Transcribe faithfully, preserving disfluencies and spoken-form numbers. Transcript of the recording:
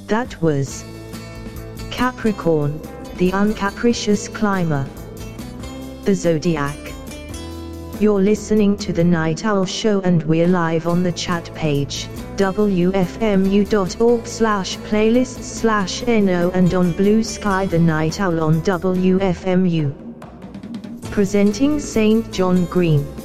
That was Capricorn, the uncapricious climber. The Zodiac. You're listening to The Night Owl Show and we're live on the chat page, w f m u dot org slash playlists slash no, and on Blue Sky The Night Owl on W F M U. Presenting Saint John Green.